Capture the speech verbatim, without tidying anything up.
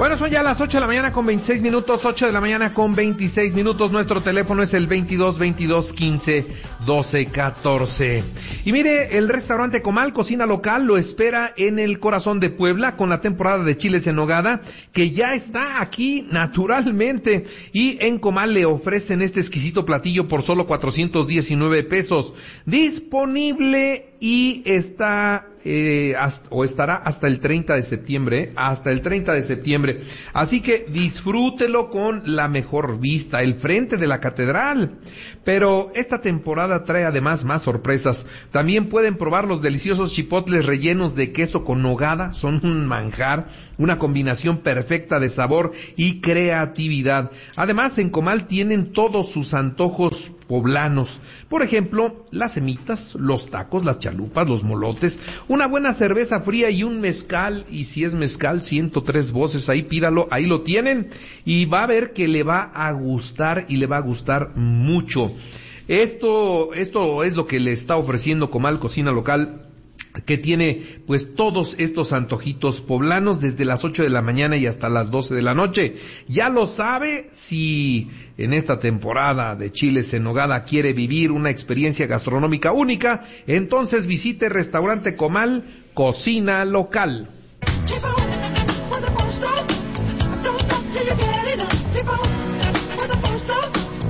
Bueno, son ya las ocho de la mañana con veintiséis minutos, ocho de la mañana con veintiséis minutos. Nuestro teléfono es el veintidós, veintidós, quince, doce, catorce. Y mire, el restaurante Comal, cocina local, lo espera en el corazón de Puebla con la temporada de chiles en nogada, que ya está aquí naturalmente. Y en Comal le ofrecen este exquisito platillo por solo cuatrocientos diecinueve pesos. Disponible y está... Eh, hasta, o estará hasta el treinta de septiembre, hasta el treinta de septiembre, así que disfrútelo con la mejor vista, el frente de la catedral. Pero esta temporada trae además más sorpresas. También pueden probar los deliciosos chipotles rellenos de queso con nogada, son un manjar, una combinación perfecta de sabor y creatividad. Además, en Comal tienen todos sus antojos poblanos, por ejemplo, las semitas, los tacos, las chalupas, los molotes, una buena cerveza fría y un mezcal, y si es mezcal, ciento tres voces, ahí pídalo, ahí lo tienen, y va a ver que le va a gustar, y le va a gustar mucho. Esto, esto es lo que le está ofreciendo Comal Cocina Local, que tiene pues todos estos antojitos poblanos desde las ocho de la mañana y hasta las doce de la noche. Ya lo sabe, si en esta temporada de chiles en nogada quiere vivir una experiencia gastronómica única, entonces visite Restaurante Comal Cocina Local.